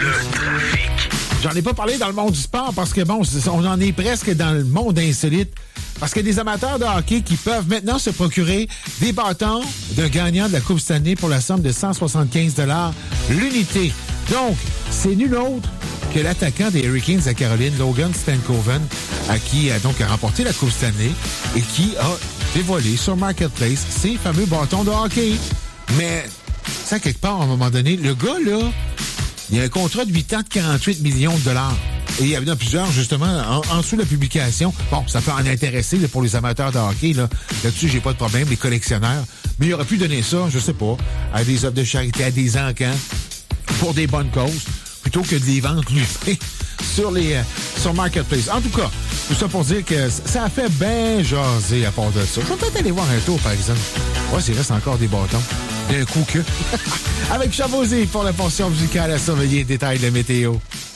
Le trafic. J'en ai pas parlé dans le monde du sport parce que, bon, on en est presque dans le monde insolite. Parce qu'il y a des amateurs de hockey qui peuvent maintenant se procurer des bâtons d'un gagnant de la Coupe Stanley pour la somme de 175 $ l'unité. Donc, c'est nul autre que l'attaquant des Hurricanes à Caroline, Logan Stankoven, qui a donc remporté la Coupe Stanley et qui a dévoilé sur Marketplace ses fameux bâtons de hockey. Mais, ça, quelque part, à un moment donné, le gars, là, il a un contrat de 8 ans de 48 millions de $. Et il y en a plusieurs, justement, en dessous de la publication. Bon, ça peut en intéresser là, pour les amateurs de hockey. Là-dessus, j'ai pas de problème, les collectionneurs. Mais il aurait pu donner ça, je sais pas, à des œuvres de charité, à des encans, pour des bonnes causes, plutôt que de les vendre, lui, sur Marketplace. En tout cas, tout ça pour dire que ça a fait bien jaser à part de ça. Je vais peut-être aller voir un tour, par exemple. Ouais, il reste encore des bâtons. D'un coup que. Avec Chavosi pour la portion musicale à surveiller. Détail de météo.